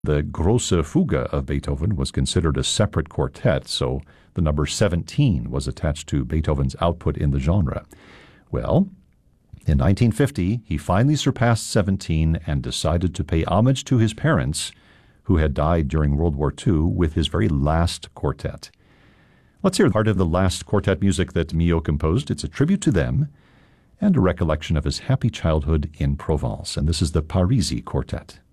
The Grosse Fuge of Beethoven was considered a separate quartet, so the number 17 was attached to Beethoven's output in the genre. Well, in 1950, he finally surpassed 17 and decided to pay homage to his parents, who had died during World War II, with his very last quartet. Let's hear part of the last quartet music that Milhaud composed. It's a tribute to them and a recollection of his happy childhood in Provence. And this is the Parisi Quartet.